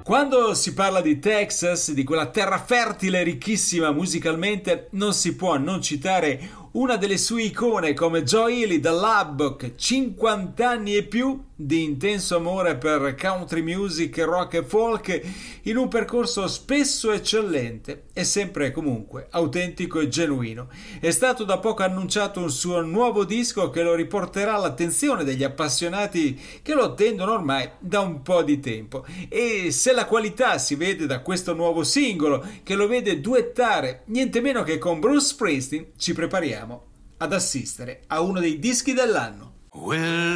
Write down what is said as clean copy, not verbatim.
Quando si parla di Texas, di quella terra fertile e ricchissima musicalmente, non si può non citare una delle sue icone come Joe Ely da Lubbock, 50 anni e più di intenso amore per country music, rock e folk, in un percorso spesso eccellente e sempre comunque autentico e genuino. È stato da poco annunciato un suo nuovo disco che lo riporterà all'attenzione degli appassionati che lo attendono ormai da un po' di tempo. E se la qualità si vede da questo nuovo singolo che lo vede duettare niente meno che con Bruce Springsteen, ci prepariamo ad assistere a uno dei dischi dell'anno.